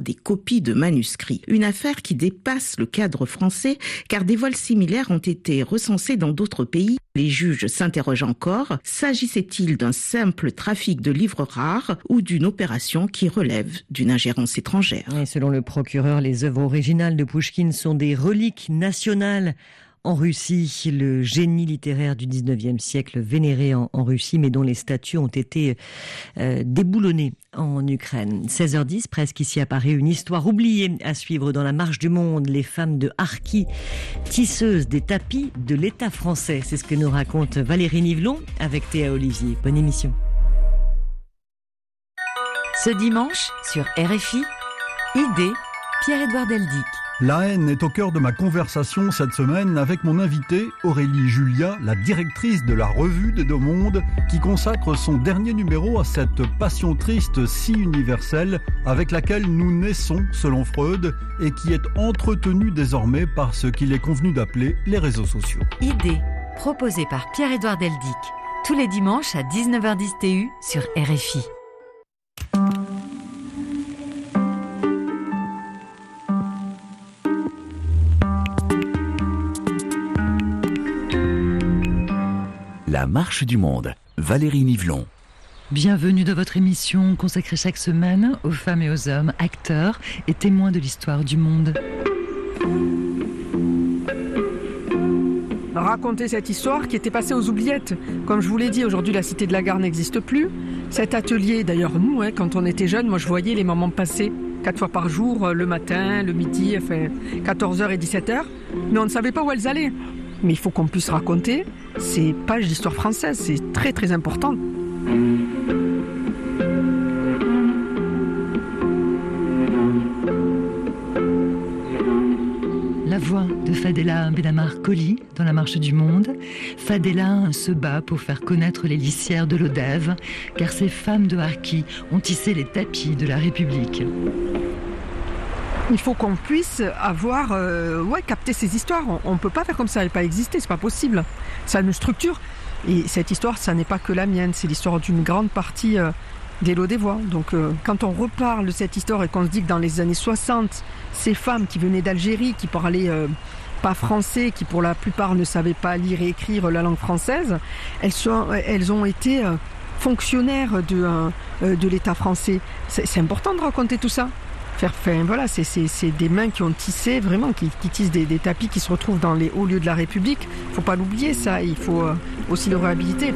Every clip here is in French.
des copies de manuscrits. Une affaire qui dépasse le cadre français car des vols similaires ont été recensés dans d'autres pays. Les juges s'interrogent encore, s'agissait-il d'un simple trafic de livres rares ou d'une opération qui relève d'une ingérence étrangère? Et selon le procureur, les œuvres originales de Pouchkine sont des reliques nationales. En Russie, le génie littéraire du 19e siècle vénéré en Russie, mais dont les statues ont été déboulonnées en Ukraine. 16h10, presque ici apparaît une histoire oubliée à suivre dans la marche du monde. Les femmes de Harki, tisseuses des tapis de l'État français. C'est ce que nous raconte Valérie Nivelon avec Théa Olivier. Bonne émission. Ce dimanche, sur RFI, Idée, Pierre-Édouard Deldic. La haine est au cœur de ma conversation cette semaine avec mon invitée Aurélie Julia, la directrice de la Revue des Deux Mondes, qui consacre son dernier numéro à cette passion triste si universelle avec laquelle nous naissons selon Freud et qui est entretenue désormais par ce qu'il est convenu d'appeler les réseaux sociaux. Idée, proposée par Pierre-Édouard Deldic, tous les dimanches à 19h10 TU sur RFI. La marche du monde, Valérie Nivelon. Bienvenue dans votre émission consacrée chaque semaine aux femmes et aux hommes, acteurs et témoins de l'histoire du monde. Raconter cette histoire qui était passée aux oubliettes. Comme je vous l'ai dit, aujourd'hui la Cité de la Gare n'existe plus. Cet atelier, d'ailleurs nous, quand on était jeunes, moi je voyais les mamans passer 4 fois par jour, le matin, le midi, 14h et 17h. Mais on ne savait pas où elles allaient. Mais il faut qu'on puisse raconter ces pages d'histoire française, c'est très très important. La voix de Fadela Benamar Koli dans La Marche du Monde. Fadela se bat pour faire connaître les licières de l'Odève, car ces femmes de Harki ont tissé les tapis de la République. Il faut qu'on puisse avoir, capter ces histoires. On ne peut pas faire comme ça, elle n'a pas existé, c'est pas possible. Ça a une structure. Et cette histoire, ça n'est pas que la mienne, c'est l'histoire d'une grande partie des Lodévois. Donc quand on reparle de cette histoire et qu'on se dit que dans les années 60, ces femmes qui venaient d'Algérie, qui parlaient pas français, qui pour la plupart ne savaient pas lire et écrire la langue française, elles ont été fonctionnaires de l'État français. C'est important de raconter tout ça. C'est des mains qui ont tissé, vraiment, qui tissent des tapis qui se retrouvent dans les hauts lieux de la République. Il ne faut pas l'oublier, ça. Il faut aussi le réhabiliter.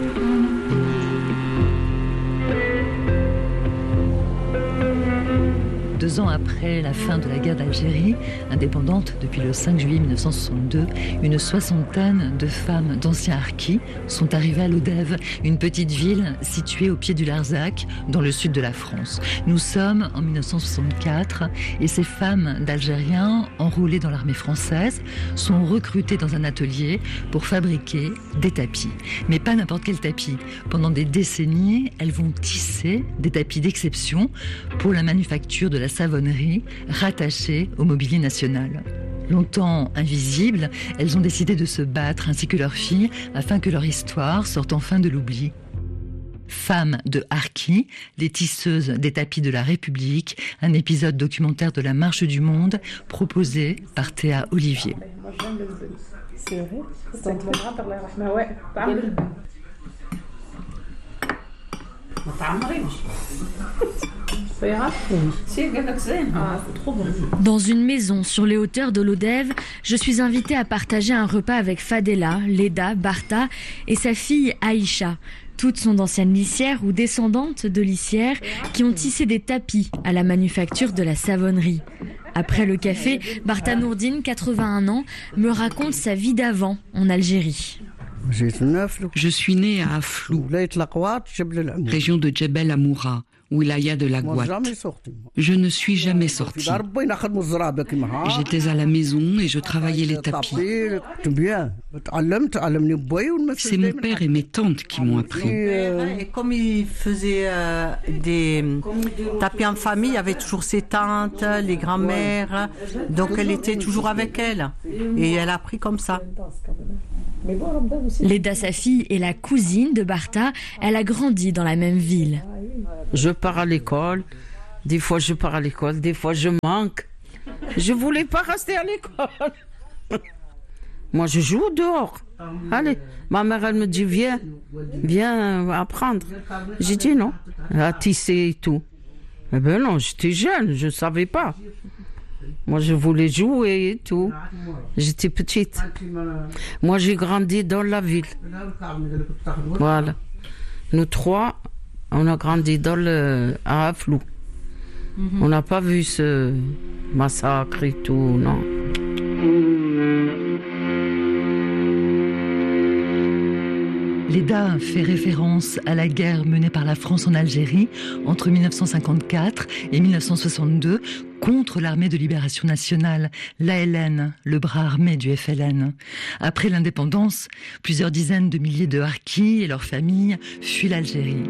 2 ans après la fin de la guerre d'Algérie, indépendante depuis le 5 juillet 1962, une soixantaine de femmes d'anciens harkis sont arrivées à l'Odève, une petite ville située au pied du Larzac, dans le sud de la France. Nous sommes en 1964 et ces femmes d'Algériens enrôlées dans l'armée française sont recrutées dans un atelier pour fabriquer des tapis. Mais pas n'importe quel tapis. Pendant des décennies, elles vont tisser des tapis d'exception pour la manufacture de la savonnerie rattachée au mobilier national. Longtemps invisibles, elles ont décidé de se battre ainsi que leurs filles afin que leur histoire sorte enfin de l'oubli. Femmes de Harki, les tisseuses des tapis de la République, un épisode documentaire de La Marche du Monde proposé par Théa Olivier. Dans une maison sur les hauteurs de l'Odève, je suis invitée à partager un repas avec Fadela, Leda, Barta et sa fille Aïcha. Toutes sont d'anciennes lissières ou descendantes de lissières qui ont tissé des tapis à la manufacture de la savonnerie. Après le café, Barta Nourdine, 81 ans, me raconte sa vie d'avant en Algérie. Je suis née à Aflou, région de Djebel Amoura, wilaya de la Gouate. Je ne suis jamais sortie. J'étais à la maison et je travaillais les tapis. C'est mon père et mes tantes qui m'ont appris. Et comme il faisait des tapis en famille, il y avait toujours ses tantes, les grands-mères. Donc elle était toujours avec elle. Et elle a appris comme ça. Leda, sa fille, est la cousine de Barta. Elle a grandi dans la même ville. Je pars à l'école Des fois, je pars à l'école, des fois, je manque. Je voulais pas rester à l'école. Moi, je joue dehors. Allez, ma mère, elle me dit, viens apprendre. J'ai dit non, à tisser et tout. Eh ben non, j'étais jeune, je savais pas. Moi, je voulais jouer et tout. J'étais petite. Moi, j'ai grandi dans la ville. Voilà. Nous trois, on a grandi à Aflou. On n'a pas vu ce massacre et tout, non. Leda fait référence à la guerre menée par la France en Algérie entre 1954 et 1962 contre l'armée de libération nationale, l'ALN, le bras armé du FLN. Après l'indépendance, plusieurs dizaines de milliers de Harkis et leurs familles fuient l'Algérie.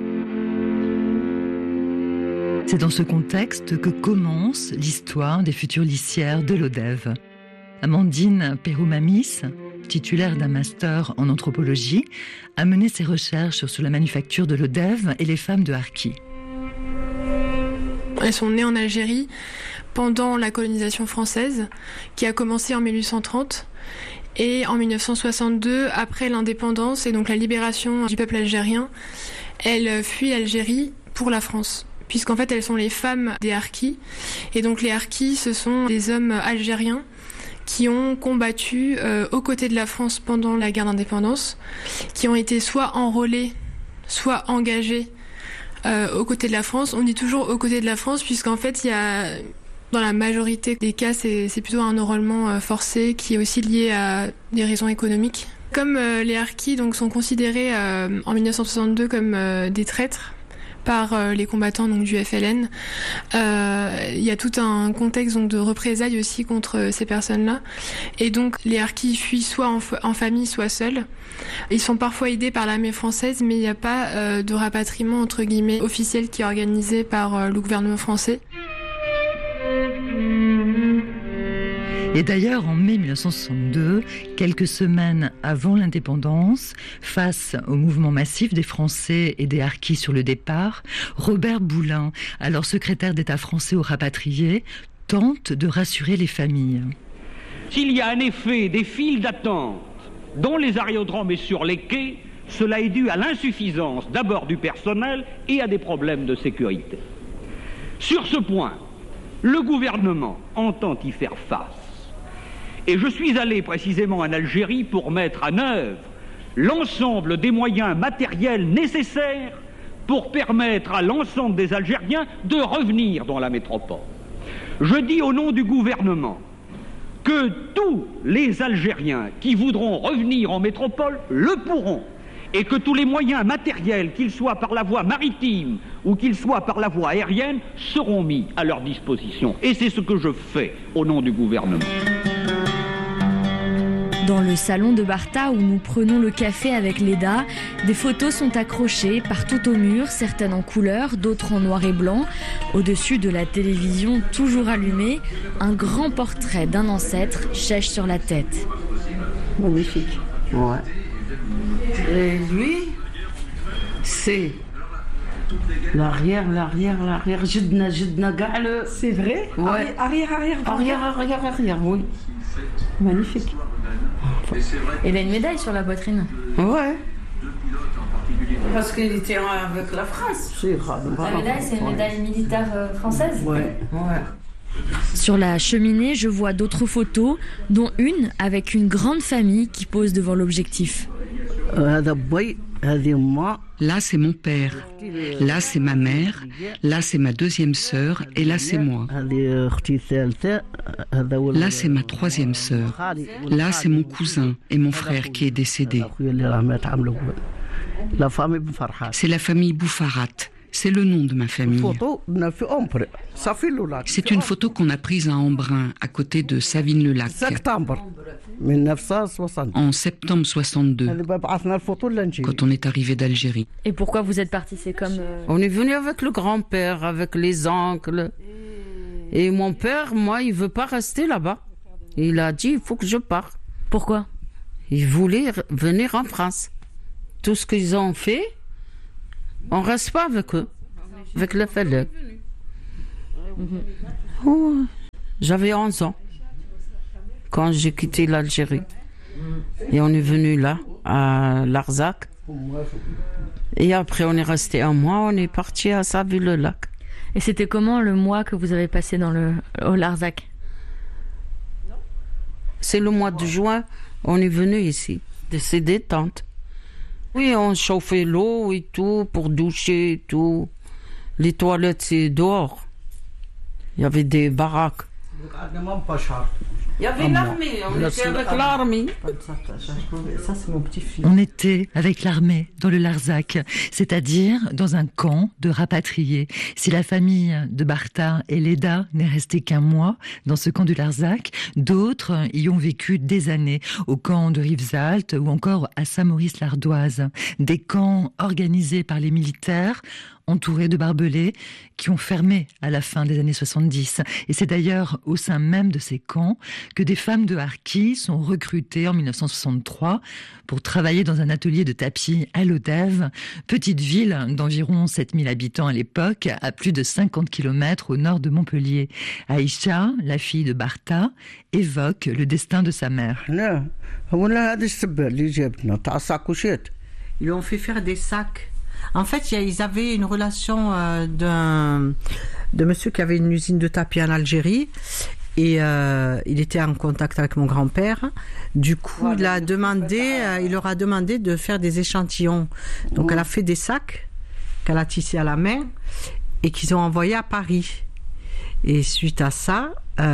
C'est dans ce contexte que commence l'histoire des futures lycéennes de l'ODEV. Amandine Peroumamis, titulaire d'un master en anthropologie, a mené ses recherches sur la manufacture de l'ODEV et les femmes de Harkis. Elles sont nées en Algérie pendant la colonisation française, qui a commencé en 1830. Et en 1962, après l'indépendance et donc la libération du peuple algérien, elles fuient l'Algérie pour la France. Puisqu'en fait, elles sont les femmes des Harkis. Et donc les Harkis, ce sont des hommes algériens qui ont combattu aux côtés de la France pendant la guerre d'indépendance, qui ont été soit enrôlés, soit engagés aux côtés de la France. On dit toujours aux côtés de la France, puisqu'en fait, il y a, dans la majorité des cas, c'est plutôt un enrôlement forcé qui est aussi lié à des raisons économiques. Comme les Harkis donc, sont considérés en 1962 comme des traîtres par les combattants donc, du FLN. Il y a tout un contexte donc, de représailles aussi contre ces personnes-là. Et donc les Harkis fuient soit en famille, soit seuls. Ils sont parfois aidés par l'armée française, mais il n'y a pas de rapatriement entre guillemets officiel qui est organisé par le gouvernement français. Et d'ailleurs, en mai 1962, quelques semaines avant l'indépendance, face au mouvement massif des Français et des Harkis sur le départ, Robert Boulin, alors secrétaire d'État français aux rapatriés, tente de rassurer les familles. S'il y a en effet des files d'attente dans les aérodromes et sur les quais, cela est dû à l'insuffisance d'abord du personnel et à des problèmes de sécurité. Sur ce point, le gouvernement entend y faire face. Et je suis allé précisément en Algérie pour mettre en œuvre l'ensemble des moyens matériels nécessaires pour permettre à l'ensemble des Algériens de revenir dans la métropole. Je dis au nom du gouvernement que tous les Algériens qui voudront revenir en métropole le pourront, et que tous les moyens matériels, qu'ils soient par la voie maritime ou qu'ils soient par la voie aérienne, seront mis à leur disposition. Et c'est ce que je fais au nom du gouvernement. Dans le salon de Bartha où nous prenons le café avec Leda, des photos sont accrochées partout au mur, certaines en couleur, d'autres en noir et blanc. Au-dessus de la télévision toujours allumée, un grand portrait d'un ancêtre chèche sur la tête. Magnifique. Ouais. Et lui, c'est l'arrière. C'est vrai? Ouais. Arrière, oui. Magnifique. Il a une médaille sur la poitrine. Ouais. Parce qu'il était avec la France. La médaille, c'est une médaille militaire française? Ouais. Sur la cheminée, je vois d'autres photos, dont une avec une grande famille qui pose devant l'objectif. Là, c'est mon père. Là, c'est ma mère. Là, c'est ma deuxième sœur. Et là, c'est moi. Là, c'est ma troisième sœur. Là, c'est mon cousin et mon frère qui est décédé. C'est la famille Boufarat. C'est le nom de ma famille. C'est une photo qu'on a prise à Embrun, à côté de Savines-le-Lac. En septembre 62, quand on est arrivé d'Algérie. Et pourquoi vous êtes partis? C'est comme... On est venu avec le grand-père, avec les oncles. Et mon père, moi, il veut pas rester là-bas. Il a dit, il faut que je parte. Pourquoi? Il voulait venir en France. Tout ce qu'ils ont fait, on reste pas avec eux, avec le FLN. Oh, j'avais 11 ans quand j'ai quitté l'Algérie. Et on est venu là, à Larzac. Et après, on est resté un mois, on est parti à Saville-le-Lac. Et c'était comment le mois que vous avez passé au Larzac? C'est le mois de juin, on est venu ici, c'est détente. Oui, on chauffait l'eau et tout, pour doucher et tout. Les toilettes, c'est dehors. Il y avait des baraques. Il y avait l'armée, on était avec l'armée. Ça, c'est mon petit-fils. On était avec l'armée dans le Larzac, c'est-à-dire dans un camp de rapatriés. Si la famille de Bartha et Leda n'est restée qu'un mois dans ce camp du Larzac, d'autres y ont vécu des années, au camp de Rivesaltes ou encore à Saint-Maurice-l'Ardoise. Des camps organisés par les militaires, entourés de barbelés, qui ont fermé à la fin des années 70. Et c'est d'ailleurs au sein même de ces camps que des femmes de Harki sont recrutées en 1963 pour travailler dans un atelier de tapis à Lodève, petite ville d'environ 7000 habitants à l'époque, à plus de 50 km au nord de Montpellier. Aïcha, la fille de Bartha, évoque le destin de sa mère. Ils lui ont fait faire des sacs. En fait, ils avaient une relation de monsieur qui avait une usine de tapis en Algérie. Et il était en contact avec mon grand-père. Du coup, il leur a demandé de faire des échantillons. Donc, elle a fait des sacs qu'elle a tissés à la main et qu'ils ont envoyés à Paris. Et suite à ça,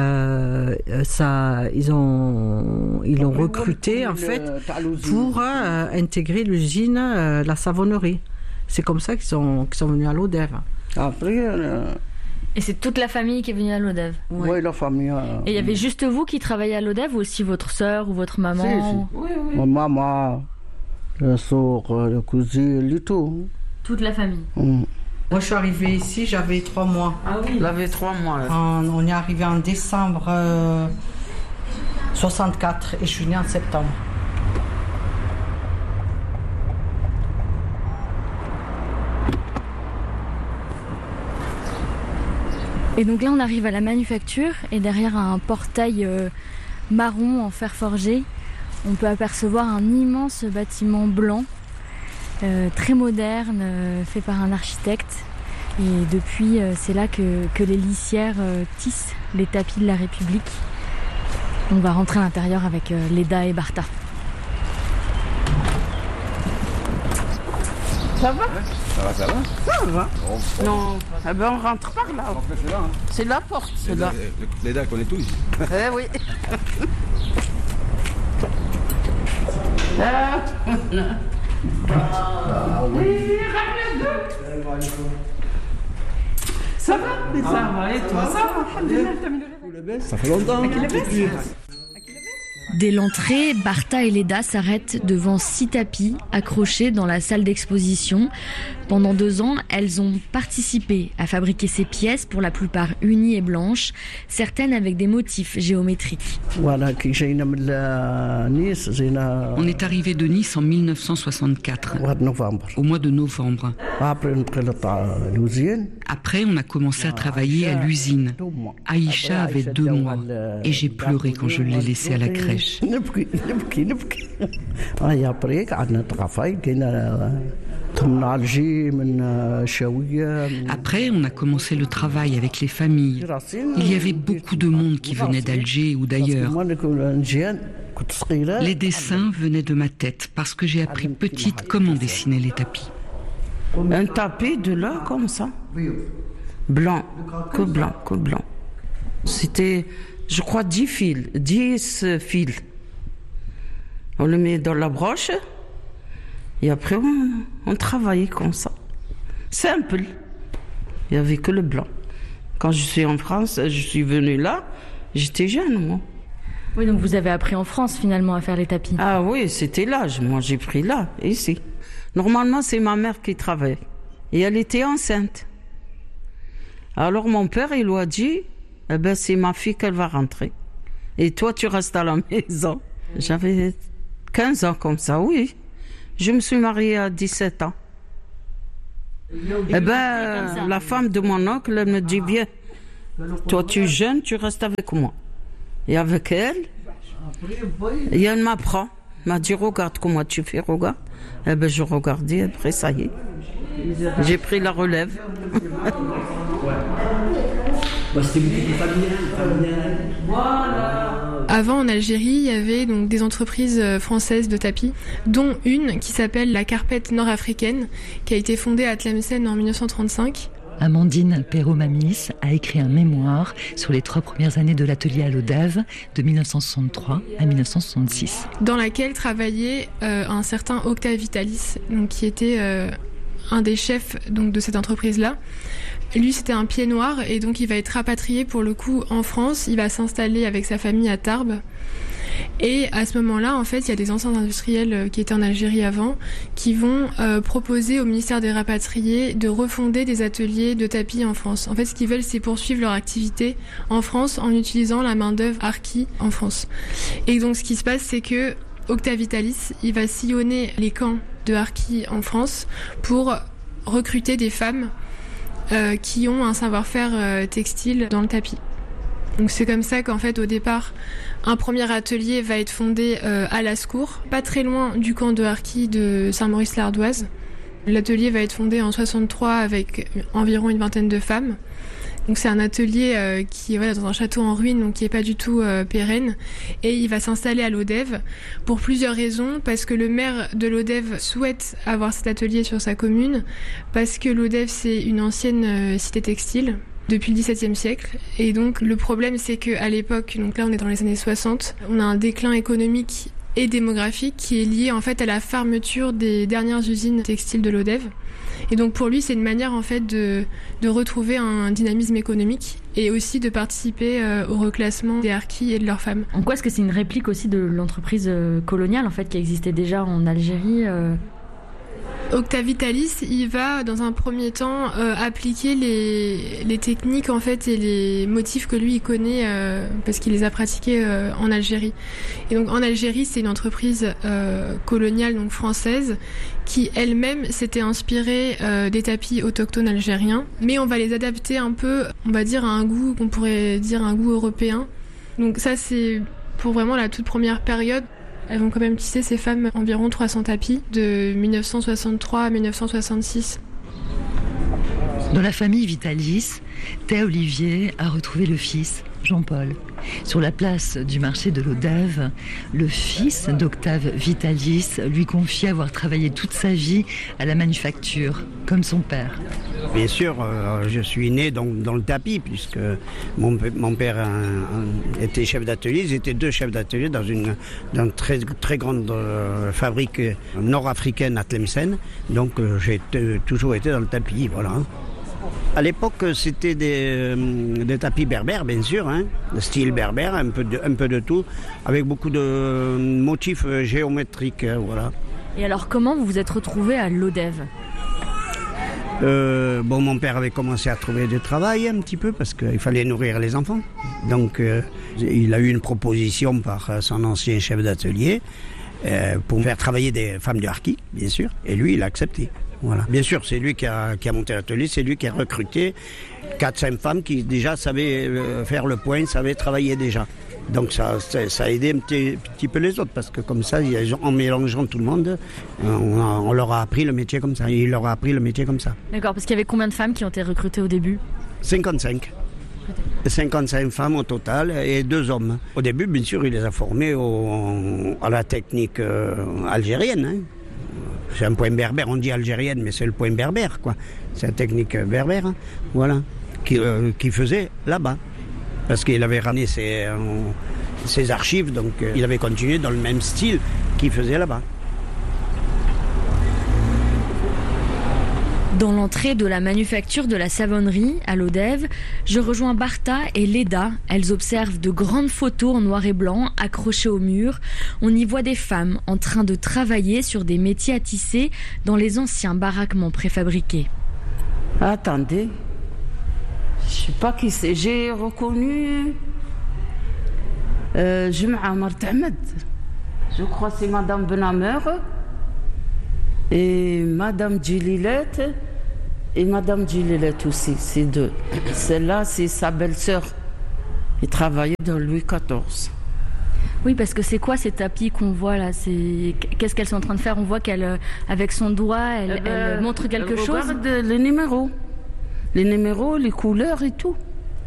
ils l'ont recruté en fait pour intégrer l'usine la savonnerie. C'est comme ça qu'ils sont venus à Lodève. Après, et c'est toute la famille qui est venue à Lodève? Oui, la famille. Et il y avait juste vous qui travaillez à Lodève ou aussi votre sœur ou votre maman? Si. Oui. Ma maman, la soeur, la cousine, et tout. Toute la famille. Moi, je suis arrivée ici, j'avais 3 mois. Ah oui, j'avais 3 mois. On est arrivé en décembre 64 et je suis née en septembre. Et donc là, on arrive à la manufacture et derrière un portail marron en fer forgé, on peut apercevoir un immense bâtiment blanc, très moderne, fait par un architecte. Et depuis, c'est là que les lissières tissent les tapis de la République. On va rentrer à l'intérieur avec Leda et Bartha. Ça va? Ça va. Ça va. Non, eh ben on rentre par là. C'est là. Hein. C'est la porte, c'est là. Les dates qu'on est tous. Eh oui. Oui, ça va? Ça va, et toi? Ça va? Ça fait longtemps. Dès l'entrée, Bartha et Leda s'arrêtent devant 6 tapis accrochés dans la salle d'exposition. Pendant 2 ans, elles ont participé à fabriquer ces pièces, pour la plupart unies et blanches, certaines avec des motifs géométriques. On est arrivé de Nice en 1964, au mois de novembre. Après, on a commencé à travailler à l'usine. Aïcha avait 2 mois et j'ai pleuré quand je l'ai laissée à la crèche. Après, on a commencé le travail avec les familles. Il y avait beaucoup de monde qui venait d'Alger ou d'ailleurs. Les dessins venaient de ma tête parce que j'ai appris petite comment dessiner les tapis. Un tapis de là, comme ça. Blanc, que blanc, que blanc. C'était, je crois, 10 fils. On le met dans la broche. Et après, on travaillait comme ça. Simple. Il n'y avait que le blanc. Quand je suis en France, je suis venue là, j'étais jeune, moi. Oui, donc vous avez appris en France, finalement, à faire les tapis. Ah oui, c'était là. Moi, j'ai pris là, ici. Normalement, c'est ma mère qui travaille. Et elle était enceinte. Alors, mon père, il lui a dit, eh ben, c'est ma fille qu'elle va rentrer. Et toi, tu restes à la maison. J'avais 15 ans comme ça, oui. Je me suis mariée à 17 ans. Eh ben, la femme de mon oncle, elle me dit, viens, Toi, tu es jeune, tu restes avec moi. Et avec elle, elle m'apprend. Elle m'a dit, regarde comment tu fais, regarde. Eh ben, je regardais, après, ça y est. J'ai pris la relève. Avant, en Algérie, il y avait donc des entreprises françaises de tapis, dont une qui s'appelle la Carpette Nord-Africaine, qui a été fondée à Tlemcen en 1935. Amandine Perrault-Mamis a écrit un mémoire sur les 3 premières années de l'atelier à l'Odève, de 1963 à 1966. Dans laquelle travaillait un certain Octave Vitalis, donc, qui était un des chefs donc, de cette entreprise-là. Lui, c'était un pied noir et donc il va être rapatrié pour le coup en France. Il va s'installer avec sa famille à Tarbes. Et à ce moment-là, en fait, il y a des anciens industriels qui étaient en Algérie avant qui vont proposer au ministère des Rapatriés de refonder des ateliers de tapis en France. En fait, ce qu'ils veulent, c'est poursuivre leur activité en France en utilisant la main-d'œuvre harki en France. Et donc, ce qui se passe, c'est que Octave Vitalis, il va sillonner les camps de harki en France pour recruter des femmes qui ont un savoir-faire textile dans le tapis. Donc c'est comme ça qu'en fait au départ un premier atelier va être fondé à Lascours, pas très loin du camp de harki de Saint-Maurice-l'Ardoise. L'atelier va être fondé en 63 avec environ une vingtaine de femmes. Donc c'est un atelier qui est dans un château en ruine, donc qui est pas du tout pérenne, et il va s'installer à l'Odève pour plusieurs raisons, parce que le maire de l'Odève souhaite avoir cet atelier sur sa commune, parce que l'Odève c'est une ancienne cité textile depuis le XVIIe siècle, et donc le problème c'est qu'à l'époque, donc là on est dans les années 60, on a un déclin économique et démographique qui est lié en fait à la fermeture des dernières usines textiles de l'Odève. Et donc pour lui, c'est une manière en fait de retrouver un dynamisme économique et aussi de participer au reclassement des harkis et de leurs femmes. En quoi est-ce que c'est une réplique aussi de l'entreprise coloniale en fait qui existait déjà en Algérie Octave Vitalis, il va dans un premier temps appliquer les techniques en fait et les motifs que lui il connaît parce qu'il les a pratiqués en Algérie. Et donc en Algérie, c'est une entreprise coloniale donc française qui elle-même s'était inspirée des tapis autochtones algériens, mais on va les adapter un peu, on va dire à un goût qu'on pourrait dire un goût européen. Donc ça c'est pour vraiment la toute première période. Elles vont quand même tisser ces femmes environ 300 tapis de 1963 à 1966. Dans la famille Vitalis, Thé Olivier a retrouvé le fils, Jean-Paul. Sur la place du marché de l'Odève, le fils d'Octave Vitalis lui confie avoir travaillé toute sa vie à la manufacture, comme son père. Bien sûr, je suis né dans le tapis, puisque mon père était chef d'atelier. Ils étaient 2 chefs d'atelier dans une très, très grande fabrique nord-africaine à Tlemcen. Donc j'ai toujours été dans le tapis, voilà. À l'époque, c'était des tapis berbères, bien sûr, de style berbère, un peu de tout, avec beaucoup de motifs géométriques, voilà. Et alors, comment vous vous êtes retrouvé à l'Odève ? Mon père avait commencé à trouver du travail un petit peu parce qu'il fallait nourrir les enfants. Donc, il a eu une proposition par son ancien chef d'atelier pour faire travailler des femmes du harki, bien sûr, et lui, il a accepté. Voilà. Bien sûr, c'est lui qui a monté l'atelier, c'est lui qui a recruté 4-5 femmes qui déjà savaient faire le point, savaient travailler déjà. Donc ça a aidé un petit peu les autres, parce que comme ça, en mélangeant tout le monde, on leur a appris le métier comme ça. Il leur a appris le métier comme ça. D'accord, parce qu'il y avait combien de femmes qui ont été recrutées au début ? 55. 55 femmes au total et 2 hommes. Au début, bien sûr, il les a formés à la technique algérienne. C'est un point berbère, on dit algérienne, mais c'est le point berbère, quoi. C'est la technique berbère, voilà, qui faisait là-bas. Parce qu'il avait ramené ses archives, donc il avait continué dans le même style qu'il faisait là-bas. Dans l'entrée de la manufacture de la savonnerie à l'Odève, je rejoins Bartha et Leda. Elles observent de grandes photos en noir et blanc accrochées au mur. On y voit des femmes en train de travailler sur des métiers à tisser dans les anciens baraquements préfabriqués. Attendez, je sais pas qui c'est. J'ai reconnu Jum'a Mart Ahmed. Je crois que c'est Madame Benamer et Madame Djililette Et Madame Gilelette aussi, c'est deux. Celle-là, c'est sa belle-sœur. Elle travaillait dans Louis XIV. Oui, parce que c'est quoi ces tapis qu'on voit là? Qu'est-ce qu'elles sont en train de faire? On voit qu'elle, avec son doigt, elle montre quelque chose. Elle regarde les numéros, les couleurs et tout.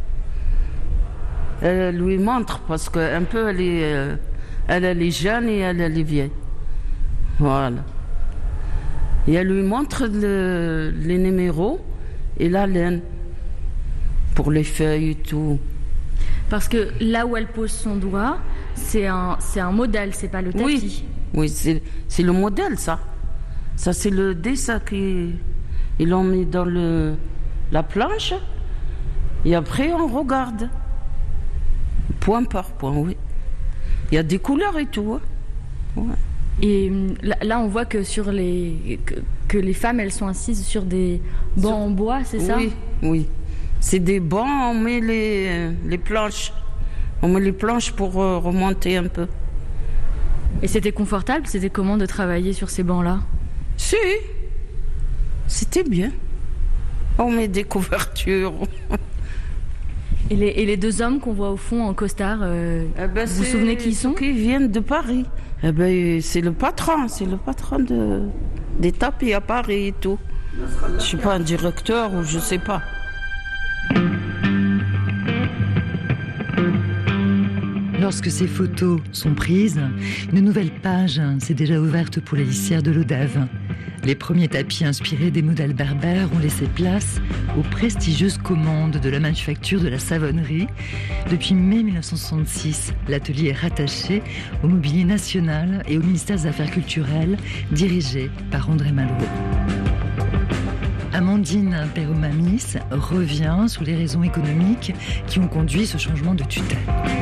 Elle lui montre parce qu'un peu elle est jeune et elle est vieille. Voilà. Et elle lui montre les numéros et la laine pour les feuilles et tout. Parce que là où elle pose son doigt, c'est un modèle, c'est pas le tapis. Oui, c'est le modèle, ça. Ça, c'est le dessin qu'ils l'ont mis dans la planche. Et après, on regarde. Point par point, oui. Il y a des couleurs et tout. Hein. Ouais. Et là, on voit que que les femmes, elles sont assises sur des bancs en bois, c'est ça? Oui. C'est des bancs, on met les planches. On met les planches pour remonter un peu. Et c'était confortable? C'était comment de travailler sur ces bancs-là? Si, c'était bien. On met des couvertures. Et les deux hommes qu'on voit au fond en costard, vous vous souvenez qui ils sont? Qui viennent de Paris. C'est le patron des tapis à Paris et tout. Je suis pas un directeur ou je sais pas. Lorsque ces photos sont prises, une nouvelle page s'est déjà ouverte pour les lissières de l'Odève. Les premiers tapis inspirés des modèles berbères ont laissé place aux prestigieuses commandes de la manufacture de la savonnerie. Depuis mai 1966, l'atelier est rattaché au Mobilier National et au ministère des Affaires culturelles, dirigé par André Malraux. Amandine Perromamis revient sur les raisons économiques qui ont conduit ce changement de tutelle.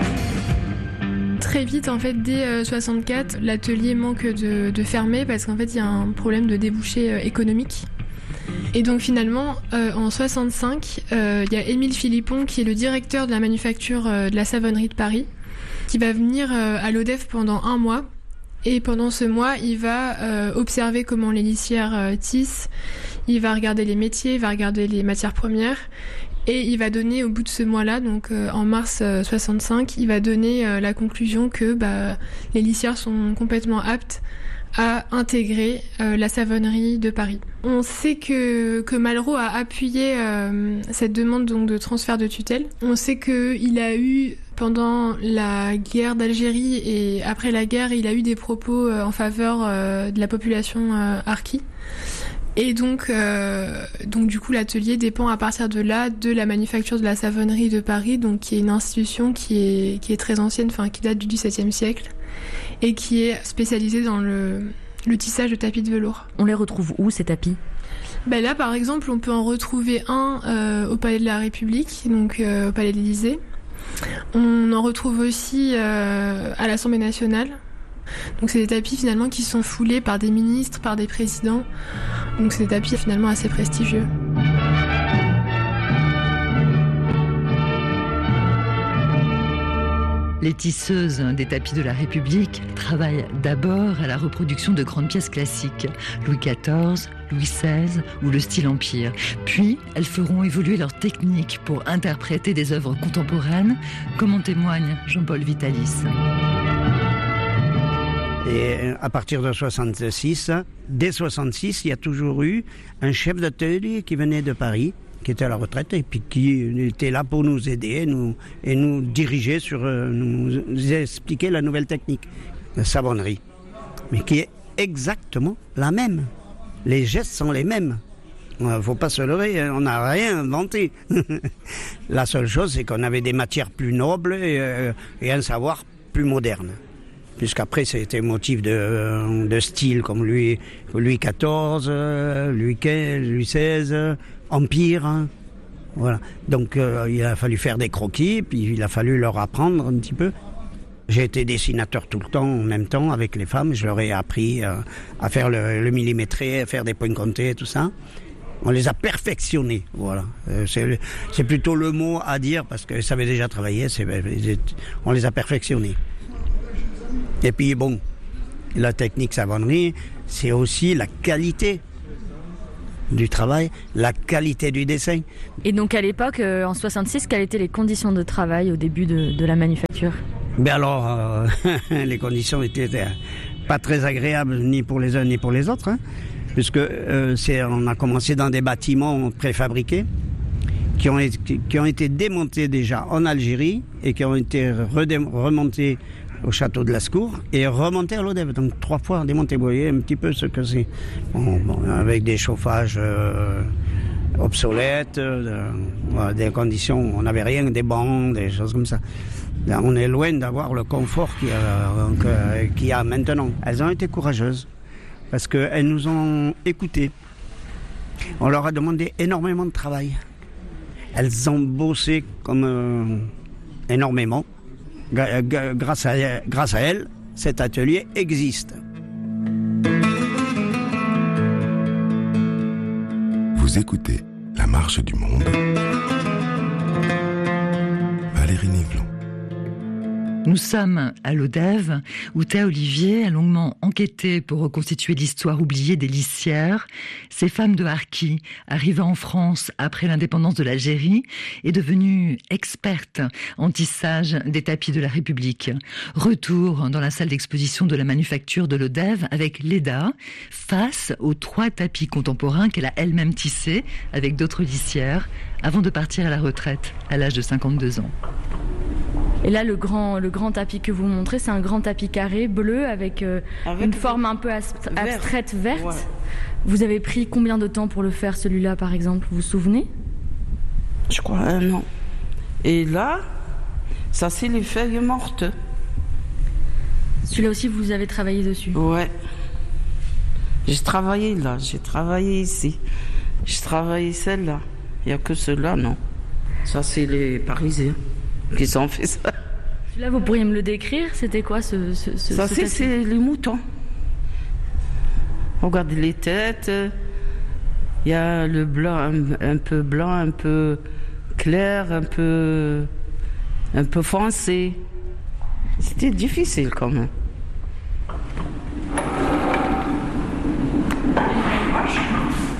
Très vite, en fait, dès 64, l'atelier manque de fermer parce qu'en fait, il y a un problème de débouché économique. Et donc finalement, en 65, il y a Émile Philippon qui est le directeur de la manufacture de la savonnerie de Paris, qui va venir à l'Odève pendant 1 mois. Et pendant ce mois, il va observer comment les lissières tissent, il va regarder les métiers, il va regarder les matières premières. Et il va donner au bout de ce mois-là, donc en mars 65, il va donner la conclusion que les lissières sont complètement aptes à intégrer la savonnerie de Paris. On sait que Malraux a appuyé cette demande donc de transfert de tutelle. On sait qu'il a eu, pendant la guerre d'Algérie et après la guerre, il a eu des propos en faveur de la population harkie. Et donc du coup, l'atelier dépend à partir de là de la manufacture de la savonnerie de Paris, donc qui est une institution qui est très ancienne, enfin qui date du XVIIe siècle et qui est spécialisée dans le tissage de tapis de velours. On les retrouve où ces tapis ? Là, par exemple, on peut en retrouver un au Palais de la République, donc au Palais de l'Élysée. On en retrouve aussi à l'Assemblée nationale. Donc c'est des tapis finalement qui sont foulés par des ministres, par des présidents. Donc c'est des tapis finalement assez prestigieux. Les tisseuses des tapis de la République travaillent d'abord à la reproduction de grandes pièces classiques, Louis XIV, Louis XVI ou le style Empire. Puis, elles feront évoluer leur technique pour interpréter des œuvres contemporaines, comme en témoigne Jean-Paul Vitalis. Et à partir de 66, dès 66, il y a toujours eu un chef d'atelier qui venait de Paris, qui était à la retraite et puis qui était là pour nous aider et nous diriger nous expliquer la nouvelle technique de savonnerie, mais qui est exactement la même. Les gestes sont les mêmes. Il ne faut pas se leurrer, on n'a rien inventé. La seule chose, c'est qu'on avait des matières plus nobles et un savoir plus moderne. Puisqu'après, c'était motif de style comme Louis XIV, Louis XVI, Empire. Hein. Voilà. Donc, il a fallu faire des croquis, puis il a fallu leur apprendre un petit peu. J'ai été dessinateur tout le temps, en même temps, avec les femmes. Je leur ai appris à faire le millimétré, à faire des points comptés, tout ça. On les a perfectionnés, voilà. C'est plutôt le mot à dire, parce qu'ils savaient déjà travailler, on les a perfectionnés. Et puis bon, la technique savonnerie, c'est aussi la qualité. du travail, la qualité du dessin. Et donc à l'époque, en 66, quelles étaient les conditions de travail au début de la manufacture ? Ben alors, les conditions étaient pas très agréables ni pour les uns ni pour les autres, hein, puisque on a commencé dans des bâtiments préfabriqués qui ont été démontés déjà en Algérie et qui ont été remontés au château de Lascours et remontés à l'Odève. Donc 3 fois démontés. Vous voyez un petit peu ce que c'est. Bon, avec des chauffages obsolètes, des conditions, on n'avait rien, des bancs, des choses comme ça. Là, on est loin d'avoir le confort qu'il y a maintenant. Elles ont été courageuses parce qu'elles nous ont écoutés. On leur a demandé énormément de travail. Elles ont bossé comme énormément. Grâce à elles, cet atelier existe. Vous écoutez La Marche du Monde. Valérie Nivelon. Nous sommes à l'Odève, où Théa Olivier a longuement enquêté pour reconstituer l'histoire oubliée des lissières. Ces femmes de Harki, arrivées en France après l'indépendance de l'Algérie, est devenue experte en tissage des tapis de la République. Retour dans la salle d'exposition de la manufacture de l'Odève avec Leda, face aux 3 tapis contemporains qu'elle a elle-même tissés avec d'autres lissières, avant de partir à la retraite à l'âge de 52 ans. Et là, le grand tapis que vous montrez, c'est un grand tapis carré, bleu, avec une forme un peu abstraite, verte. Ouais. Vous avez pris combien de temps pour le faire, celui-là, par exemple ? Vous vous souvenez ? Je crois 1 an. Et là, ça, c'est les feuilles mortes. Celui-là aussi, vous avez travaillé dessus ? Ouais. J'ai travaillé là, j'ai travaillé ici. J'ai travaillé celle-là. Il n'y a que ceux-là, non. Ça, c'est les Parisiens qui ont fait ça. Celui-là, vous pourriez me le décrire ? C'était quoi ça, ce c'est les moutons. Regardez les têtes. Il y a le blanc, un peu blanc, un peu clair, un peu foncé. C'était difficile quand même. Hein ?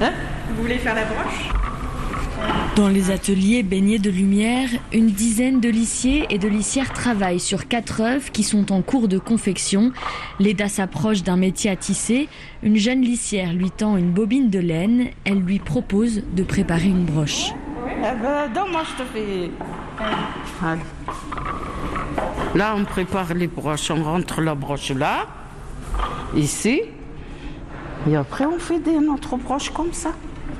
Vous voulez faire la broche ? Dans les ateliers baignés de lumière, une dizaine de lissiers et de lissières travaillent sur 4 œuvres qui sont en cours de confection. Leda s'approche d'un métier à tisser. Une jeune lissière lui tend une bobine de laine. Elle lui propose de préparer une broche. Moi, je te fais... Allez. Là, on prépare les broches. On rentre la broche là, ici. Et après, on fait notre broche comme ça.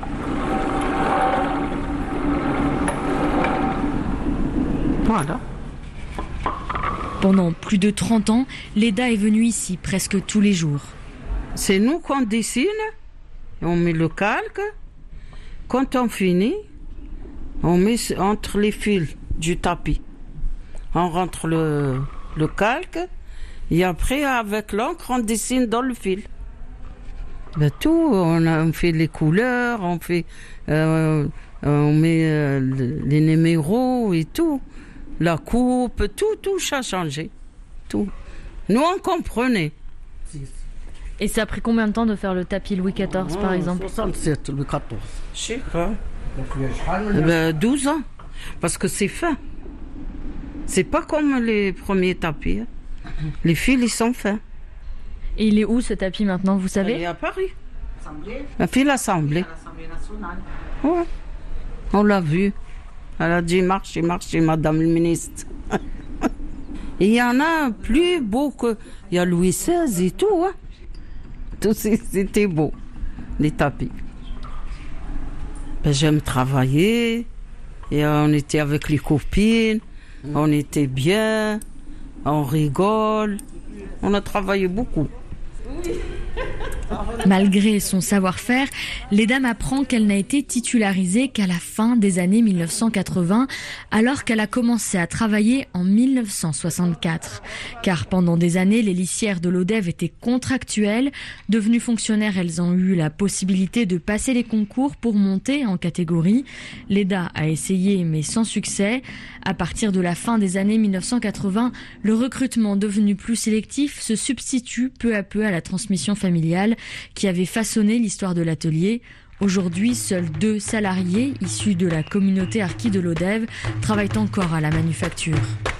Voilà. Pendant plus de 30 ans, Leda est venue ici presque tous les jours. C'est nous qu'on dessine, on met le calque. Quand on finit, on met entre les fils du tapis. On rentre le calque et après, avec l'encre, on dessine dans le fil. Tout, on fait les couleurs, on met les numéros et tout. La coupe, tout a changé. Tout. Nous, on comprenait. Et ça a pris combien de temps de faire le tapis Louis XIV, par exemple ? 67, Louis XIV. Je sais pas. 12 ans. Parce que c'est fin. C'est pas comme les premiers tapis. Les fils, ils sont fins. Et il est où ce tapis maintenant, vous savez ? Il est à Paris. Un fil assemblé. À l'Assemblée nationale. Ouais. On l'a vu. Elle a dit marchez, madame le ministre. Et il y en a plus beau que. Il y a Louis XVI et tout. Hein. Tout c'était beau, les tapis. J'aime travailler. Et on était avec les copines. On était bien. On rigole. On a travaillé beaucoup. Malgré son savoir-faire, Leda m'apprend qu'elle n'a été titularisée qu'à la fin des années 1980, alors qu'elle a commencé à travailler en 1964. Car pendant des années, les lissières de l'Odève étaient contractuelles. Devenues fonctionnaires, elles ont eu la possibilité de passer les concours pour monter en catégorie. Leda a essayé, mais sans succès. À partir de la fin des années 1980, le recrutement devenu plus sélectif se substitue peu à peu à la transmission familiale qui avait façonné l'histoire de l'atelier. Aujourd'hui, seuls 2 salariés issus de la communauté harkie de Lodève travaillent encore à la manufacture.